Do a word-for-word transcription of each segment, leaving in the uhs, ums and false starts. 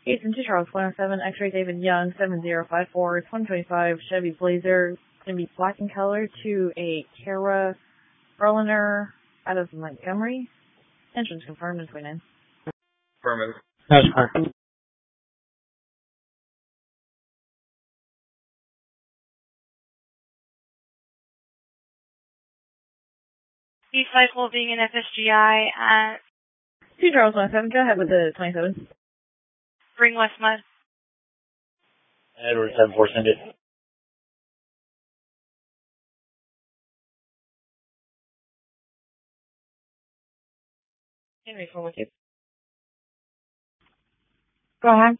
Houston to Charles, one oh seven, X-ray David Young, seven zero five four, twenty twenty-five Chevy Blazer, going to be black in color to a Kara Berliner out of Montgomery. Entrance confirmed in twenty-nine. Affirmative. That's correct. East Cycle being an F S G I at two Charles, one oh seven, go ahead with the twenty-seven. Bring Westmud. Edward seven four, send it. Henry four one two. Go ahead.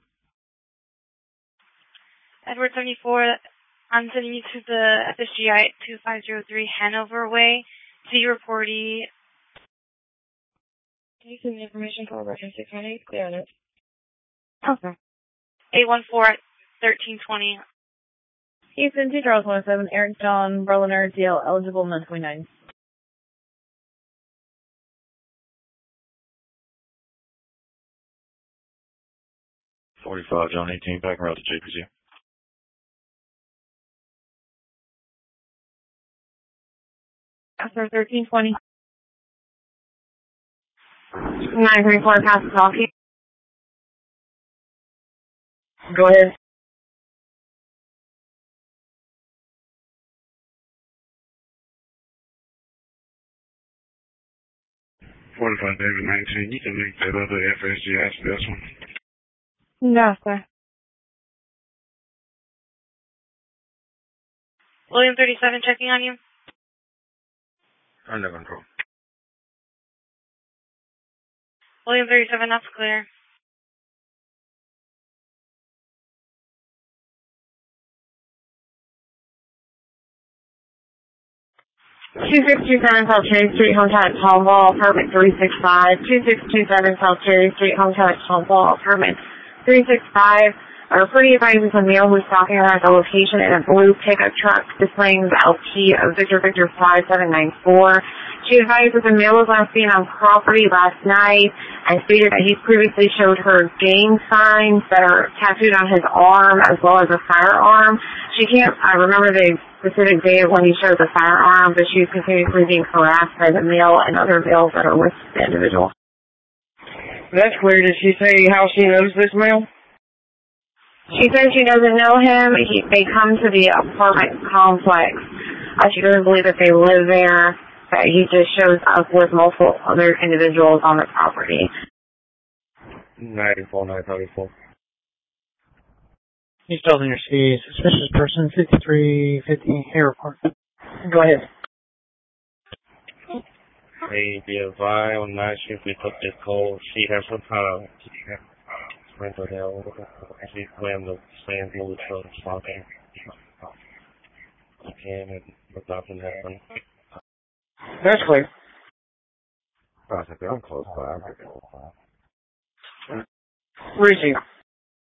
Edward seventy-four, I'm sending you to the F S G I at two five zero three Hanover Way. See reportee. Can you send the information for reference six one eight? Clear on it. Okay. eight one four at thirteen twenty. Houston, two Charles, one oh seven, Eric John Berliner, D L eligible, nine twenty-nine. forty-five, John eighteen, back around to J P G. After thirteen twenty. nine three four, pass the talkie. Go ahead. forty-five, David nineteen, you can link that other F S G I to this one. No, sir. William thirty-seven checking on you. Under control. William thirty-seven, that's clear. two six two seven South Cherry Street, Hotel at Tomball, apartment three six five. two six two seven South Cherry Street, Hotel at Tomball, apartment three six five. Our pretty advisor is a male who's stalking her at the location in a blue pickup truck displaying the L P of Victor Victor five seven nine four. She advised that the male was last seen on property last night and stated that he previously showed her gang signs that are tattooed on his arm as well as a firearm. She can't uh, remember the specific day of when he showed the firearm, but she's continuously being harassed by the male and other males that are with the individual. That's clear. Did she say how she knows this male? She says she doesn't know him. He, they come to the apartment complex. Uh, she doesn't believe that they live there. That he just shows up with multiple other individuals on the property. ninety-four, nine thirty-four. He's still in your C. Suspicious person, fifty-three fifty, airport. Go ahead. Hey, be advised, on night shift we took this call. She has some kind of mental health. She slammed the same blue truck stalking. And nothing happened. That's clear. Process, I'm close by. Receive.